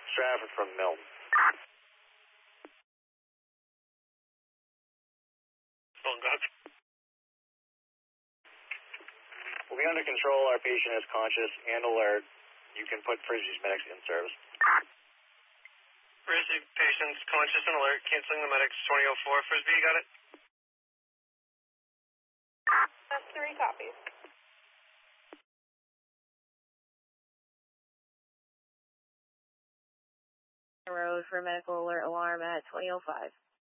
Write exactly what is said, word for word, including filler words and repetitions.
Stratford from Milton. Milton, go ahead. We'll be under control. Our patient is conscious and alert. You can put Frisbee's medics in service. Frisbee, patient's conscious and alert. Canceling the medics, twenty oh four. Frisbee, you got it? That's three copies. Road for medical alert alarm at twenty oh five.